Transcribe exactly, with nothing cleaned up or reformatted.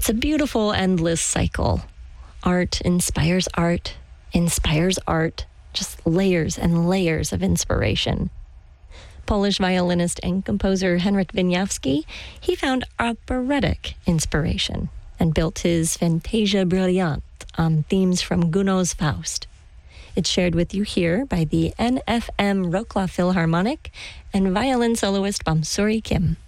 It's a beautiful, endless cycle. Art inspires art, inspires art, just layers and layers of inspiration. Polish violinist and composer Henryk Wieniawski, he found operatic inspiration and built his Fantasia Brilliant on themes from Gounod's Faust. It's shared with you here by the N F M Wrocław Philharmonic and violin soloist Bamsuri Kim.